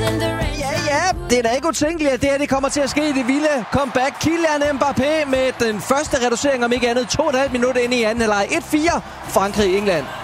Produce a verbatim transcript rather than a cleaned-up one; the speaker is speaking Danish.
Ja, ja, det er da ikke utænkeligt, at det her det kommer til at ske i det vilde comeback. Kylian Mbappé med den første reducering, om ikke andet, to og et halvt minut inde i anden halvleg. et fire, Frankrig-England.